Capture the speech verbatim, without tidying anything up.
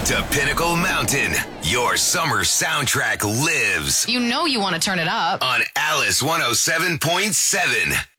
to Pinnacle Mountain. Your summer soundtrack lives You know you want to turn it up. on Alice one oh seven point seven.